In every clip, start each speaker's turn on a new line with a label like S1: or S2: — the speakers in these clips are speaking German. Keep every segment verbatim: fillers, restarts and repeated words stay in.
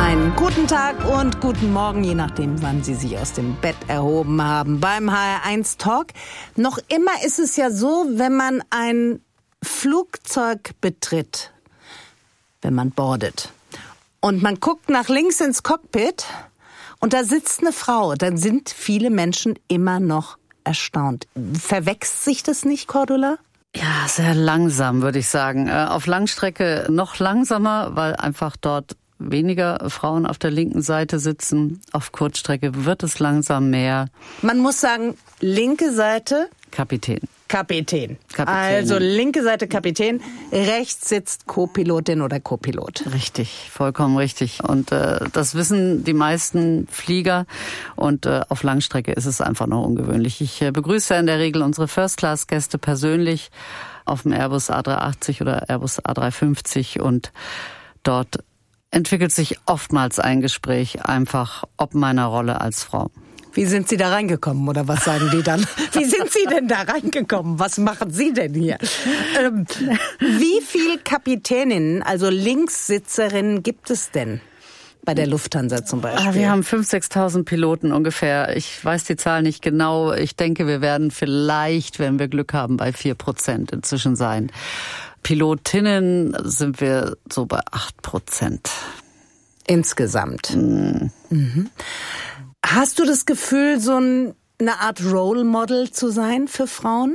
S1: Einen guten Tag und guten Morgen, je nachdem, wann Sie sich aus dem Bett erhoben haben. Beim H R eins Talk. Noch immer ist es ja so, wenn man ein Flugzeug betritt, wenn man boardet und man guckt nach links ins Cockpit und da sitzt eine Frau, dann sind viele Menschen immer noch erstaunt. Verwechselt sich das nicht, Cordula?
S2: Ja, sehr langsam, würde ich sagen. Auf Langstrecke noch langsamer, weil einfach dort weniger Frauen auf der linken Seite sitzen. Auf Kurzstrecke wird es langsam mehr.
S1: Man muss sagen, linke Seite
S2: Kapitän.
S1: Kapitän.
S2: Kapitän.
S1: Also linke Seite Kapitän, rechts sitzt Co-Pilotin oder Co-Pilot.
S2: Richtig, vollkommen richtig. Und äh, das wissen die meisten Flieger. Und äh, auf Langstrecke ist es einfach noch ungewöhnlich. Ich äh, begrüße in der Regel unsere First-Class-Gäste persönlich auf dem Airbus A drei achtzig oder Airbus A drei fünfzig. Und dort entwickelt sich oftmals ein Gespräch einfach ob meiner Rolle als Frau.
S1: Wie sind Sie da reingekommen oder was sagen die dann? Wie sind Sie denn da reingekommen? Was machen Sie denn hier? Ähm, wie viele Kapitäninnen, also Linkssitzerinnen gibt es denn bei der Lufthansa zum Beispiel?
S2: Ah, wir haben fünftausend, sechstausend Piloten ungefähr. Ich weiß die Zahl nicht genau. Ich denke, wir werden vielleicht, wenn wir Glück haben, bei vier Prozent inzwischen sein. Pilotinnen sind wir so bei acht Prozent.
S1: Insgesamt.
S2: Mhm.
S1: Mhm. Hast du das Gefühl, so eine Art Role Model zu sein für Frauen?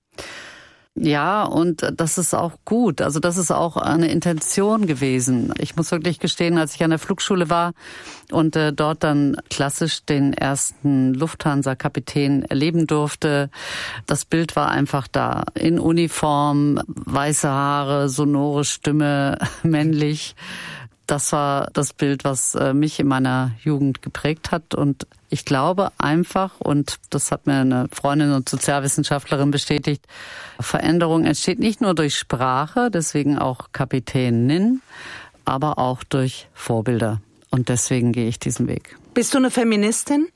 S2: Ja, und das ist auch gut. Also das ist auch eine Intention gewesen. Ich muss wirklich gestehen, als ich an der Flugschule war und äh, dort dann klassisch den ersten Lufthansa-Kapitän erleben durfte, das Bild war einfach da. In Uniform, weiße Haare, sonore Stimme, männlich. Das war das Bild, was mich in meiner Jugend geprägt hat. Und ich glaube einfach, und das hat mir eine Freundin und Sozialwissenschaftlerin bestätigt, Veränderung entsteht nicht nur durch Sprache, deswegen auch Kapitänin, aber auch durch Vorbilder. Und deswegen gehe ich diesen Weg.
S1: Bist du eine Feministin?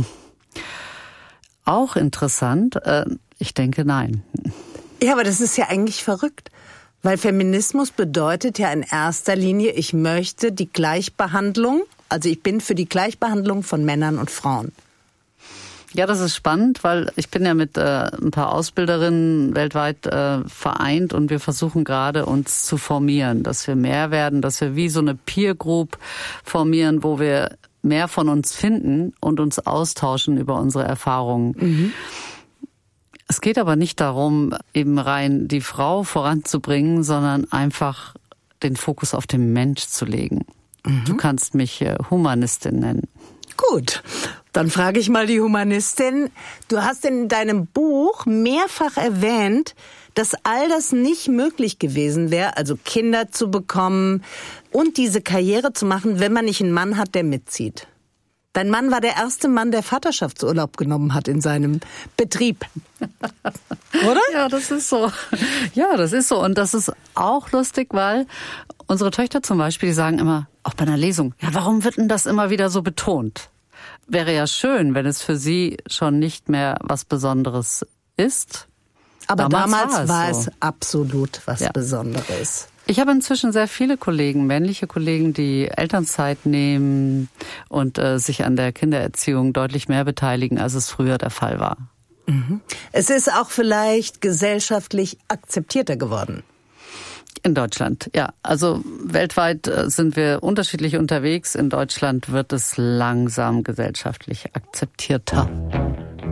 S2: Auch interessant. Ich denke, nein.
S1: Ja, aber das ist ja eigentlich verrückt. Weil Feminismus bedeutet ja in erster Linie, ich möchte die Gleichbehandlung, also ich bin für die Gleichbehandlung von Männern und Frauen.
S2: Ja, das ist spannend, weil ich bin ja mit äh, ein paar Ausbilderinnen weltweit äh, vereint und wir versuchen gerade uns zu formieren, dass wir mehr werden, dass wir wie so eine Peer Group formieren, wo wir mehr von uns finden und uns austauschen über unsere Erfahrungen. Mhm. Es geht aber nicht darum, eben rein die Frau voranzubringen, sondern einfach den Fokus auf den Mensch zu legen. Mhm. Du kannst mich Humanistin nennen.
S1: Gut, dann frage ich mal die Humanistin. Du hast in deinem Buch mehrfach erwähnt, dass all das nicht möglich gewesen wäre, also Kinder zu bekommen und diese Karriere zu machen, wenn man nicht einen Mann hat, der mitzieht. Dein Mann war der erste Mann, der Vaterschaftsurlaub genommen hat in seinem Betrieb. Oder?
S2: Ja, das ist so. Ja, das ist so. Und das ist auch lustig, weil unsere Töchter zum Beispiel, die sagen immer, auch bei einer Lesung, ja, warum wird denn das immer wieder so betont? Wäre ja schön, wenn es für sie schon nicht mehr was Besonderes ist.
S1: Aber damals, damals war es,
S2: so.
S1: es absolut was ja. Besonderes.
S2: Ich habe inzwischen sehr viele Kollegen, männliche Kollegen, die Elternzeit nehmen und äh, sich an der Kindererziehung deutlich mehr beteiligen, als es früher der Fall war.
S1: Mhm. Es ist auch vielleicht gesellschaftlich akzeptierter geworden.
S2: In Deutschland, ja. Also weltweit sind wir unterschiedlich unterwegs. In Deutschland wird es langsam gesellschaftlich akzeptierter.